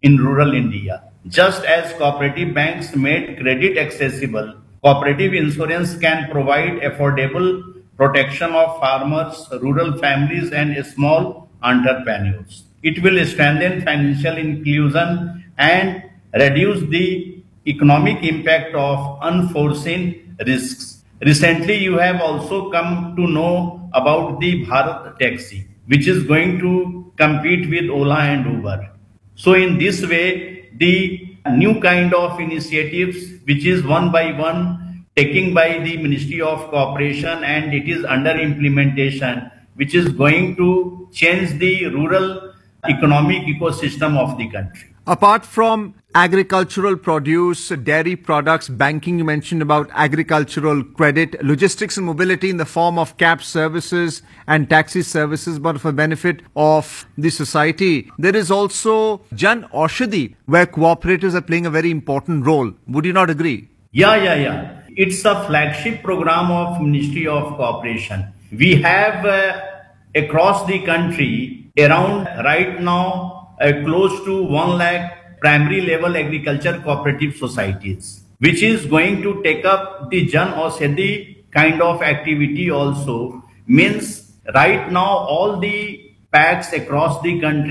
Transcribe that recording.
in rural India. Just as cooperative banks made credit accessible, cooperative insurance can provide affordable protection of farmers, rural families, and small entrepreneurs. It will strengthen financial inclusion and reduce the economic impact of unforeseen risks. Recently, you have also come to know about the Bharat Taxi, which is going to compete with Ola and Uber. So in this way, the new kind of initiatives, which is one by one taken by the Ministry of Cooperation and it is under implementation, which is going to change the rural economic ecosystem of the country. Apart from agricultural produce, dairy products, banking, you mentioned about agricultural credit, logistics and mobility in the form of cab services and taxi services, but for benefit of the society. There is also Jan Aushadhi, where cooperatives are playing a very important role. Would you not agree? Yeah. It's a flagship program of Ministry of Cooperation. We have across the country around right now close to 1 lakh primary level agriculture cooperative societies, which is going to take up the Jan Aushadhi kind of activity also. Means right now all the packs across the country